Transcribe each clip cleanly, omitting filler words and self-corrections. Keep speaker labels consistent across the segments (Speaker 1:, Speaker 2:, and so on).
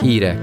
Speaker 1: Hírek.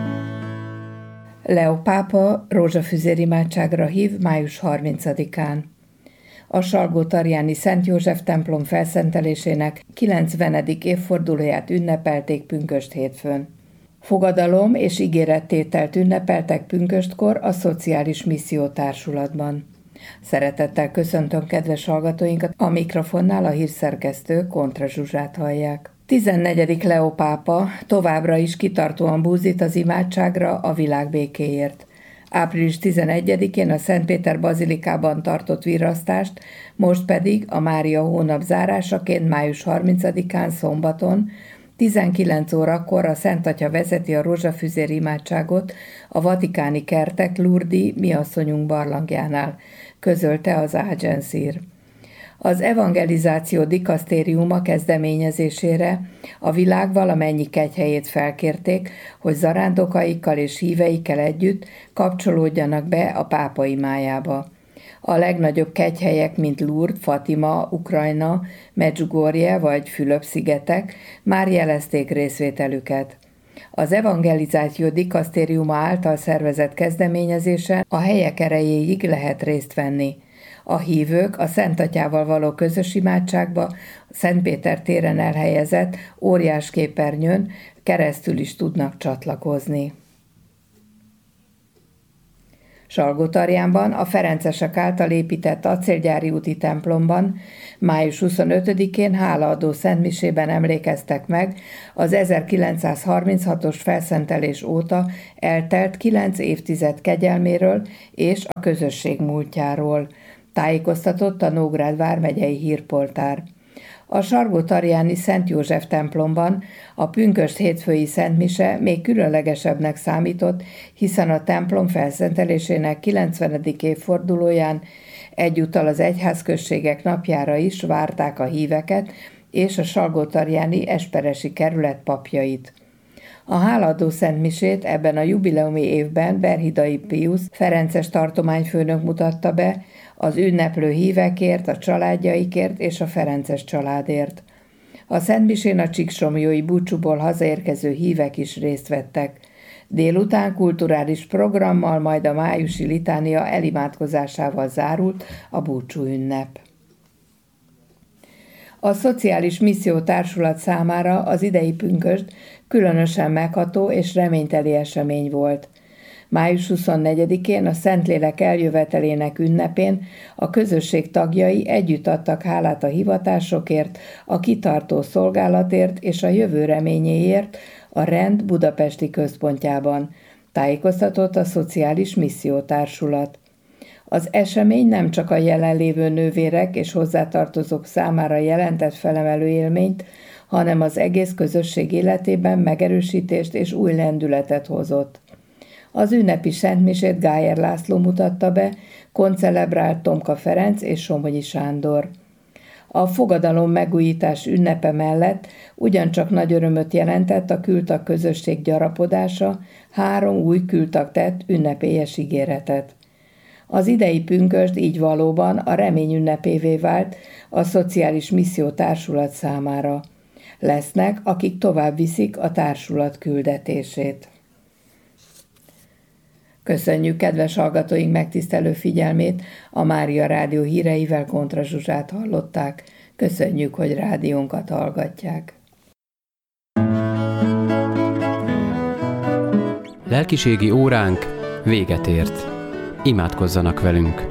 Speaker 2: Leó pápa rózsafüzér imádságra hív május 30-án. A Salgótarjáni Szent József templom felszentelésének 90. évfordulóját ünnepelték pünkösd hétfőn. Fogadalom és ígérettételt ünnepeltek pünköstkor a Szociális Misszió Társulatban. Szeretettel köszöntöm kedves hallgatóinkat, a mikrofonnál a hírszerkesztő Kontra Zsuzsát hallják. 14. Leó pápa továbbra is kitartóan búzít az imádságra a világ békéért. Április 11-én a Szentpéter bazilikában tartott virrasztást, most pedig a Mária hónap zárásaként május 30-án szombaton 19 órakor a Szent Atya vezeti a rózsafüzér imádságot a vatikáni kertek Lourdes Mi Asszonyunk barlangjánál, közölte az Agencír. Az evangelizáció dikasztériuma kezdeményezésére a világ valamennyi kegyhelyét felkérték, hogy zarándokaikkal és híveikkel együtt kapcsolódjanak be a pápa imájába. A legnagyobb kegyhelyek, mint Lourdes, Fatima, Ukrajna, Medjugorje vagy Fülöp-szigetek már jelezték részvételüket. Az evangelizáció dikasztériuma által szervezett kezdeményezésen a helyek erejéig lehet részt venni. A hívők a Szent Atyával való közös imádságba Szent Péter téren elhelyezett óriás képernyőn keresztül is tudnak csatlakozni. Salgótarjánban a ferencesek által épített acélgyári úti templomban május 25-én hálaadó szentmisében emlékeztek meg az 1936-os felszentelés óta eltelt 9 évtized kegyelméről és a közösség múltjáról, tájékoztatott a Nógrád vármegyei hírpoltár. A Salgótarjáni Szent József templomban a pünkösd hétfői szentmise még különlegesebbnek számított, hiszen a templom felszentelésének 90. évfordulóján egyúttal az egyházközségek napjára is várták a híveket és a salgótarjáni esperesi kerület papjait. A hálaadó szentmisét ebben a jubileumi évben Berhidai Piusz ferences tartományfőnök mutatta be, az ünneplő hívekért, a családjaikért és a ferences családért. A szentmisén a csíksomlyói búcsúból hazaérkező hívek is részt vettek. Délután kulturális programmal, majd a májusi litánia elimádkozásával zárult a búcsú ünnep. A Szociális Misszió Társulat számára az idei pünkösd különösen megható és reményteli esemény volt. Május 24-én a Szentlélek eljövetelének ünnepén a közösség tagjai együtt adtak hálát a hivatásokért, a kitartó szolgálatért és a jövő reményéért a rend budapesti központjában, tájékoztatott a Szociális Misszió Társulat. Az esemény nem csak a jelenlévő nővérek és hozzátartozók számára jelentett felemelő élményt, hanem az egész közösség életében megerősítést és új lendületet hozott. Az ünnepi szentmisét Gájer László mutatta be, koncelebrált Tomka Ferenc és Somogyi Sándor. A fogadalom megújítás ünnepe mellett ugyancsak nagy örömöt jelentett a kültag közösség gyarapodása, 3 új kültag tett ünnepélyes ígéretet. Az idei pünkösd így valóban a remény ünnepévé vált a Szociális Misszió Társulat számára. Lesznek, akik tovább viszik a társulat küldetését. Köszönjük kedves hallgatóink megtisztelő figyelmét, a Mária Rádió híreivel Kontra Zsuzsát hallották. Köszönjük, hogy rádiónkat hallgatják.
Speaker 1: Lelkiségi óránk véget ért. Imádkozzanak velünk!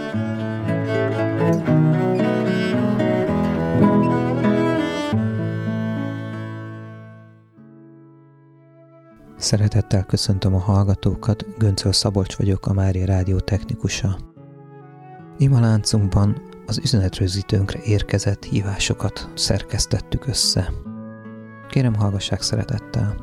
Speaker 3: Szeretettel köszöntöm a hallgatókat, Göncöl Szabolcs vagyok, a Mária Rádió technikusa. Imaláncunkban az üzenetrögzítőnkre érkezett hívásokat szerkesztettük össze. Kérem, hallgassák szeretettel!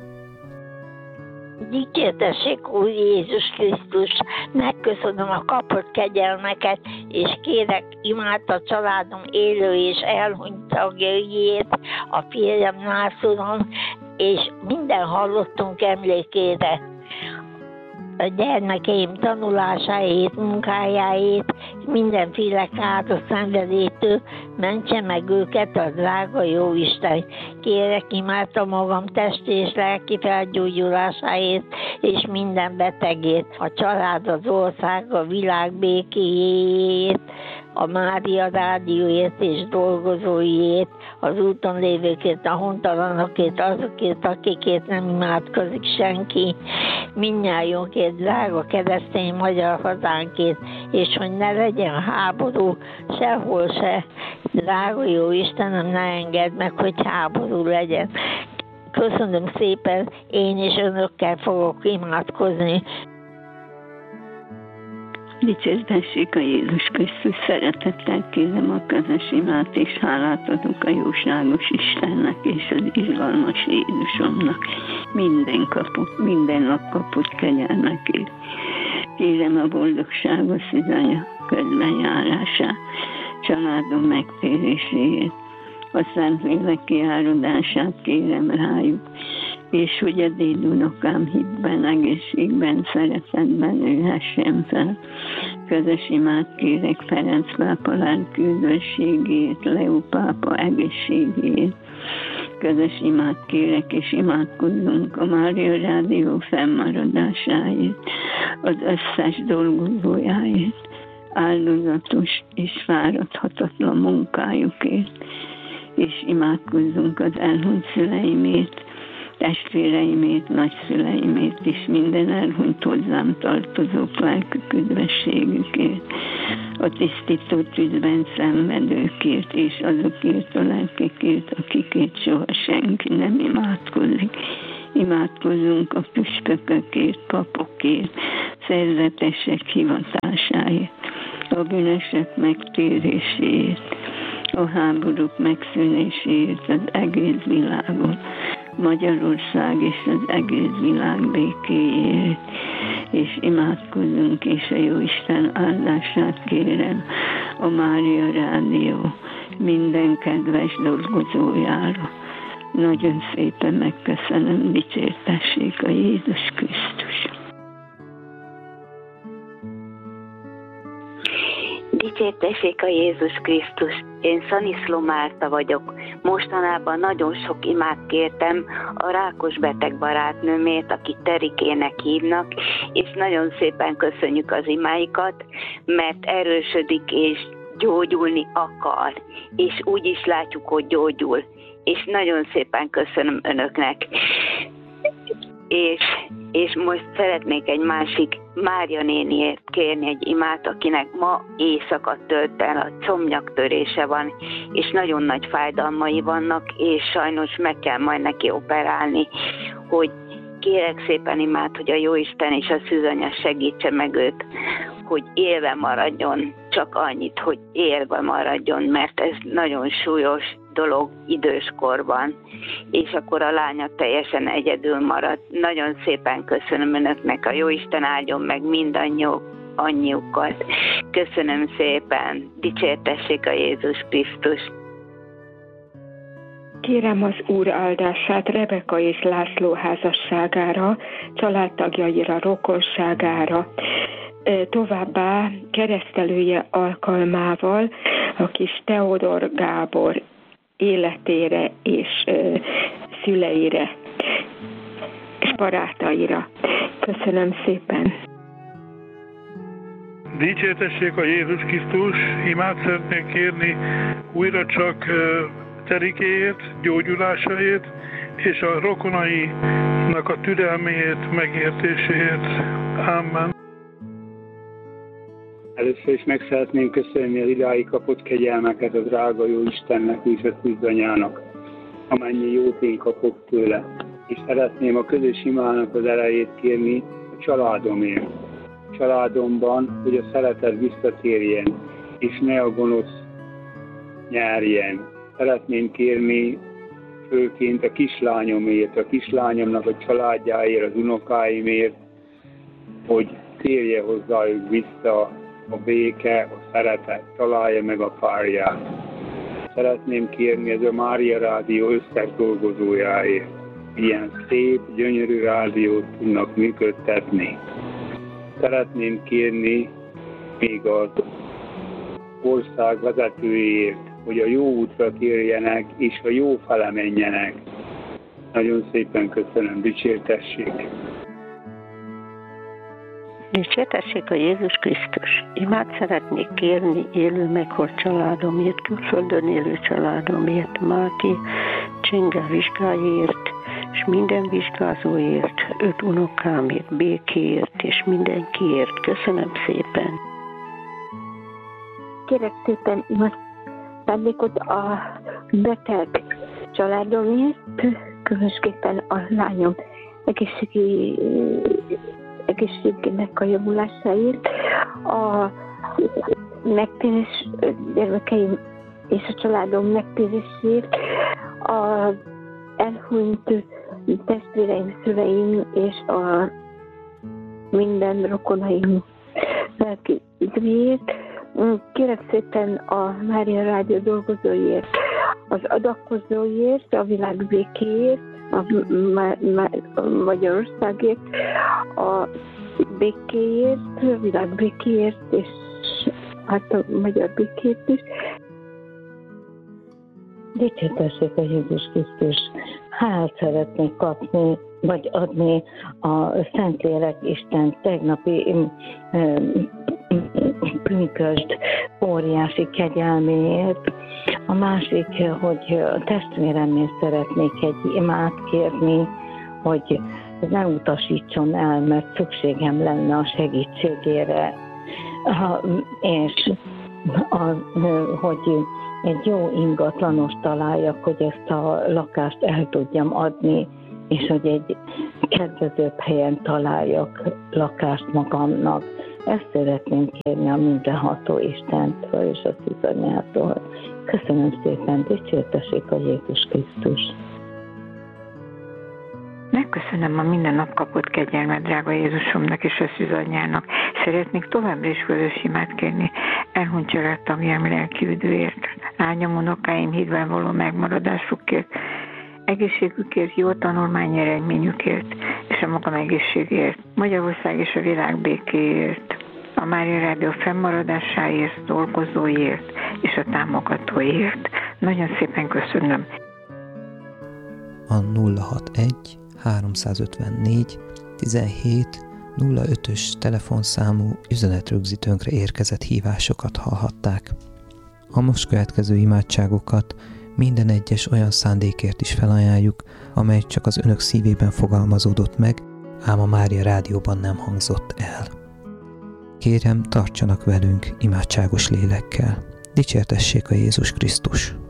Speaker 4: Dicsértessék Úr Jézus Krisztus, megköszönöm a kapott kegyelmeket, és kérek imádta családom élő és elhunyt tagjaiért, a férjem Nászoron, és minden hallottunk emlékére. A gyermekeim tanulásáért, munkájáért, mindenféle káros szenvedétől mentse meg őket a drága Jóisten. Kérek, imádtam magam testi és lelki felgyógyulásáért, és minden betegét, a család, az ország, a világ békéjét, a Mária rádióért és dolgozóiért, az úton lévőkért, a hontalanokért, azokért, akikért nem imádkozik senki, mindnyájunkért, drága keresztény magyar hazánkért, és hogy ne legyen háború sehol se. Drága jó Istenem, ne engedd meg, hogy háború legyen. Köszönöm szépen, én is önökkel fogok imádkozni.
Speaker 5: Dicsértessék a Jézus Krisztus, szeretettel kérem a közös imát, és hálát adok a jóságos Istennek és az izgalmas Jézusomnak. Minden nap kaput kegyelmekért. Kérem a boldogságos szüzanya közbenjárását, családom megtéréséért. A Szentlélek kiáradását kérem rájuk, és hogy a dédunokám hitben, egészségben, szeretetben nőhessen fel. Közös imát kérek Ferenc pápa lelkűzőségét, Leó pápa egészségét. Közös imát kérek, és imádkozzunk a Mária Rádió fennmaradásáért, az összes dolgozójáért, áldozatos és fáradhatatlan munkájukért, és imádkozzunk az elhunyt szüleimért, testvéreimért, nagyszüleimért és minden elhunyt hozzám tartozók lelkük üdvességükért, a tisztító tűzben szenvedőkért és azokért a lelkekért, akikért soha senki nem imádkozik. Imádkozzunk a püspökökért, papokért, szerzetesek hivatásáért, a bűnösök megtéréséért, a háborúk megszűnéséért az egész világon, Magyarország és az egész világ békéjét, és imádkozunk, és a Jóisten áldását kérem a Mária Rádió minden kedves dolgozójára. Nagyon szépen megköszönöm, dicsértessék a Jézus Krisztus.
Speaker 6: Dicsértessék a Jézus Krisztus. Én Szaniszló Márta vagyok. Mostanában nagyon sok imát kértem a rákos beteg barátnőmért, akit Terikének hívnak, és nagyon szépen köszönjük az imáikat, mert erősödik és gyógyulni akar, és úgy is látjuk, hogy gyógyul. És nagyon szépen köszönöm önöknek. És most szeretnék egy másik Mária néniért kérni egy imát, akinek ma éjszaka tölt el, a combnyaktörése van, és nagyon nagy fájdalmai vannak, és sajnos meg kell majd neki operálni, hogy kérek szépen imát, hogy a Jóisten és a szűzanya segítse meg őt, hogy élve maradjon, csak annyit, hogy élve maradjon, mert ez nagyon súlyos dolog időskorban, és akkor a lánya teljesen egyedül marad. Nagyon szépen köszönöm önöknek, a Jóisten áldjon meg mindannyiukat. Köszönöm szépen, dicsértessék a Jézus Krisztus.
Speaker 7: Kérem az Úr áldását Rebeka és László házasságára, családtagjaira, rokonságára, továbbá keresztelője alkalmával a kis Teodor Gábor életére és szüleire és barátaira. Köszönöm szépen!
Speaker 8: Dicsértessék a Jézus Krisztus, imát szeretnék kérni újra csak Terikéért, gyógyulásáért, és a rokonainak a türelméért, megértéséért. Amen.
Speaker 9: Először is meg szeretném köszönni az idáig kapott kegyelmeket a drága jó Istennek és a Szűzanyának, amennyi jót én kapok tőle. És szeretném a közös imának az erejét kérni a családomért. A családomban, hogy a szeretet visszatérjen, és ne a gonosz nyerjen. Szeretném kérni főként a kislányomért, a kislányomnak a családjáért, az unokáimért, hogy térje hozzájuk vissza a béke, a szeretet, találja meg a párját. Szeretném kérni ez a Mária Rádió összes dolgozójáért. Ilyen szép, gyönyörű rádiót tudnak működtetni. Szeretném kérni még az ország vezetőiért, hogy a jó útra térjenek, és a jó fele menjenek. Nagyon szépen köszönöm, dicsértessék!
Speaker 5: Dicsértessék a Jézus Krisztus! Imát szeretnék kérni élő meghalt családomért, külföldön élő családomért, Máté Csenge vizsgáért, és minden vizsgázóért, 5 unokámért, békéért, és mindenkiért. Köszönöm szépen!
Speaker 7: Kérek szépen imádságot a beteg családomért, különösképpen a lányom egészségének a javulásáért, a megtérés gyermekeim és a családom megtérésért, a elhunyt testvéreim, szüleim és a minden rokonaim lelki üdvéért. Kérek szépen a Mária Rádió dolgozóiért, az adakozóiért, a világ békéért, a Magyarországért, a békéért, a világ békéért, és hát a magyar békét is.
Speaker 10: Dicsértessék a Jézus Krisztus! Hálát szeretnék kapni, vagy adni a Szentlélek Isten tegnapi pünkösd óriási kegyelméért. A másik, hogy a testvéremnél szeretnék egy imát kérni, hogy ne utasítson el, mert szükségem lenne a segítségére, és hogy egy jó ingatlanos találjak, hogy ezt a lakást el tudjam adni, és hogy egy kedvezőbb helyen találjak lakást magamnak. Ezt szeretném kérni a mindenható Istentől és a Szűzanyától. Köszönöm szépen, dicsértessék a Jézus Krisztus!
Speaker 11: Megköszönöm a minden nap kapott kegyelmet, drága Jézusomnak és a Szűzanyának. Szeretnék továbbra is közös imát kérni elhunyt családtagjaim lelki üdvért, lányom, unokáim hídben való megmaradásukért, egészségükért, jó tanulmány eredményükért, és a magam egészségért, Magyarország és a világ békéért, a Mária Rádió fennmaradásáért, dolgozóért és a támogatóért. Nagyon szépen köszönöm.
Speaker 3: A 061 354 17 05-ös telefonszámú üzenetrögzítőnkre érkezett hívásokat hallhatták. A most következő imádságokat minden egyes olyan szándékért is felajánljuk, amely csak az önök szívében fogalmazódott meg, ám a Mária Rádióban nem hangzott el. Kérem, tartsanak velünk imádságos lélekkel. Dicsértessék a Jézus Krisztus!